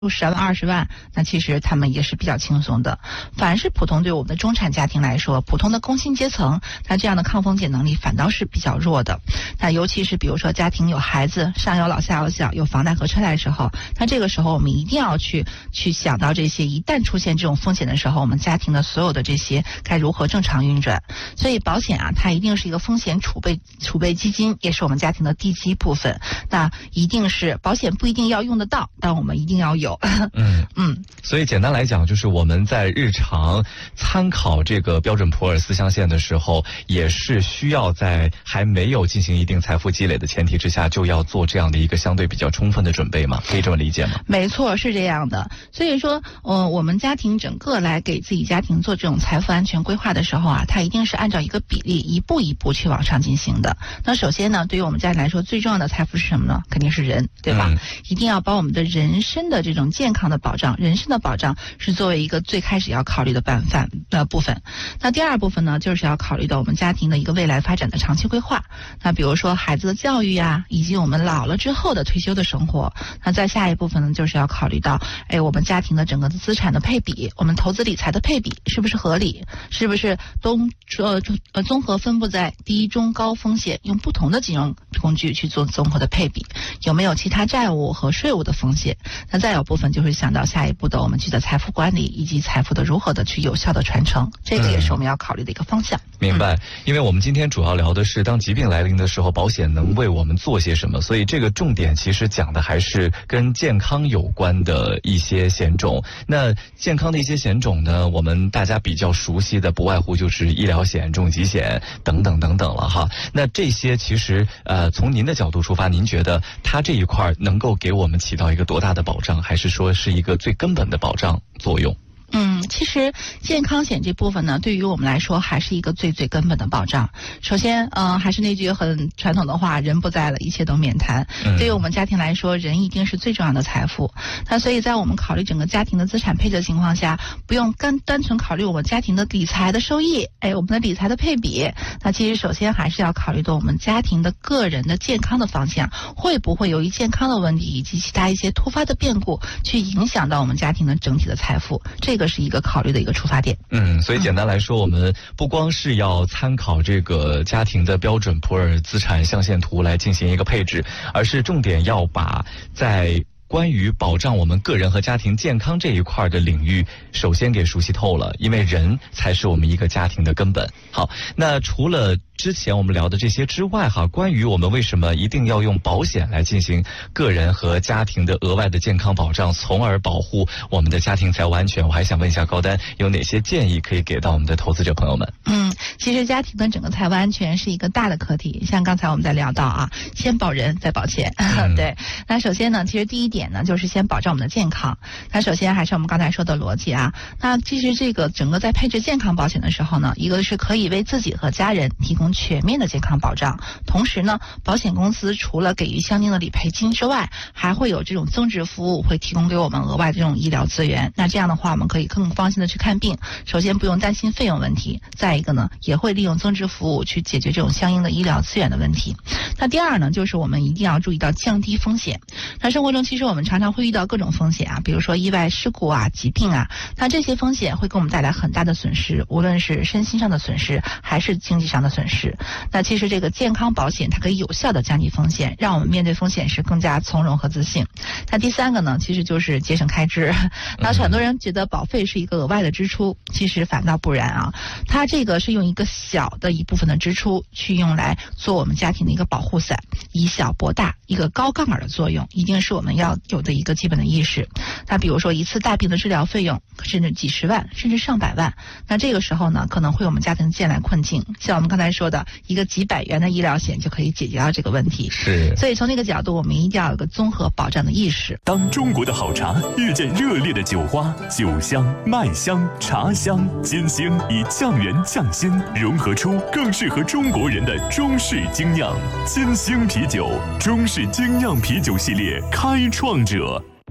10万、20万，那其实他们也是比较轻松的。反而是普通对我们的中产家庭来说，普通的工薪阶层，那这样的抗风险能力反倒是比较弱的。那尤其是比如说家庭有孩子，上有老下有小，有房贷和车贷的时候，那这个时候我们一定要去想到这些，一旦出现这种风险的时候，我们家庭的所有的这些该如何正常运转。所以保险啊，它一定是一个风险储备基金，也是我们家庭的地基部分。那一定是保险不一定要用得到，但我们一定要有。 所以简单来讲，就是我们在日常参考这个标准普尔4象限的时候，也是需要在还没有进行一定财富积累的前提之下，就要做这样的一个相对比较充分的准备嘛，可以这么理解吗？ 没错，是这样的。所以说，我们家庭整个来给自己家庭做这种财富安全规划的时候啊，它一定是按照一个比例一步一步去往上进行的。那首先呢，对于我们家庭来说，最重要的财富是什么呢？肯定是人，对吧？一定要把我们的人身的这种健康的保障，人身的保障是作为一个最开始要考虑的部分。那第二部分呢，就是要考虑到我们家庭的一个未来发展的长期规划。那比如说孩子的教育呀，以及我们老了之后的退休的生活。那再下一部分呢，就是要考虑到，我们家庭的整个的资产的配比，我们投资理财的配比是不是合理，是不是综合分布在低、中、高风险，用不同的金融工具去做综合的配比，有没有其他债务和税务的风险。那再有部分就是想到下一步的我们去的财富管理，以及财富的如何的去有效的传承，这个也是我们要考虑的一个方向。 明白。因为我们今天主要聊的是当疾病来临的时候，保险能为我们做些什么，所以这个重点其实讲的还是跟健康有关的一些险种。那健康的一些险种呢，我们大家比较熟悉的不外乎就是医疗险、重疾险等等等等了哈。那这些其实从您的角度出发，您觉得它这一块能够给我们起到一个多大的保障，还是说是一个最根本的保障作用？ 其实健康险这部分呢，对于我们来说还是一个最根本的保障。首先，还是那句很传统的话，人不在了，一切都免谈。对于我们家庭来说，人一定是最重要的财富。那所以在我们考虑整个家庭的资产配置的情况下，不用单纯考虑我们家庭的理财的收益，我们的理财的配比。那其实首先还是要考虑到我们家庭的个人的健康的方向，会不会由于健康的问题以及其他一些突发的变故，去影响到我们家庭的整体的财富。这个是一个考虑的一个出发点。 所以简单来说，我们不光是要参考这个家庭的标准普尔资产象限图来进行一个配置，而是重点要把在关于保障我们个人和家庭健康这一块的领域首先给熟悉透了，因为人才是我们一个家庭的根本。好，那除了之前我们聊的这些之外哈，关于我们为什么一定要用保险来进行个人和家庭的额外的健康保障，从而保护我们的家庭财务安全，我还想问一下高丹，有哪些建议可以给到我们的投资者朋友们？ 其实家庭的整个财务安全是一个大的课题，像刚才我们在聊到啊，先保人再保钱。对，那首先呢，其实第一点呢，就是先保障我们的健康。那首先还是我们刚才说的逻辑啊，那其实这个整个在配置健康保险的时候呢，一个是可以为自己和家人提供全面的健康保障，同时呢，保险公司除了给予相应的理赔金之外，还会有这种增值服务，会提供给我们额外的这种医疗资源。那这样的话，我们可以更放心的去看病，首先不用担心费用问题，再一个呢，也会利用增值服务去解决这种相应的医疗资源的问题。那第二呢，就是我们一定要注意到降低风险。那生活中其实我们常常会遇到各种风险啊，比如说意外事故啊、疾病啊，那这些风险会给我们带来很大的损失，无论是身心上的损失还是经济上的损失。那其实这个健康保险它可以有效的降低风险，让我们面对风险时更加从容和自信。那第三个呢，其实就是节省开支。那很多人觉得保费是一个额外的支出，其实反倒不然啊，它这个是用一个小的一部分的支出去用来做我们家庭的一个保护伞，以小博大，一个高杠杆的作用，一定是我们要有的一个基本的意识。那比如说一次大病的治疗费用甚至几十万甚至上百万，那这个时候呢，可能会我们家庭艰难困境，像我们刚才说的一个几百元的医疗险就可以解决到这个问题。 是， 所以从这个角度，我们一定要有个综合保障的意识。 当中国的好茶遇见热烈的酒花，酒香、麦香、茶香、金星以匠人匠心融合出更适合中国人的中式精酿。金星啤酒，中式精酿啤酒系列开创者。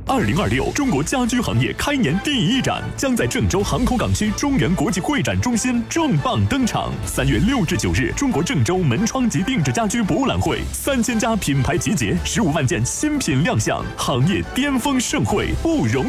2026中国家居行业开年第一展将在郑州航口港区中原国际会展中心重磅登场。3月6至9日，中国郑州门窗及定制家居博览会，3000家品牌集结，15万件新品亮相，行业巅峰盛会不容